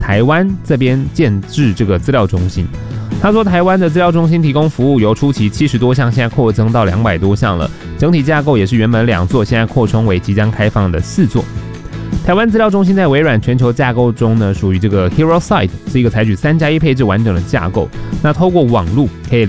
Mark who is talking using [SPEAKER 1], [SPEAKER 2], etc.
[SPEAKER 1] 台湾这边建置这个资料中心。他说，台湾的资料中心提供服务由初期70多项，现在扩增到200多项了，整体架构也是原本2座，现在扩充为即将开放的4座。台湾资料中心在微软全球架构中呢，属于这个 Hero Site， 是一个采取3+1配置完整的架构。那透过网路可以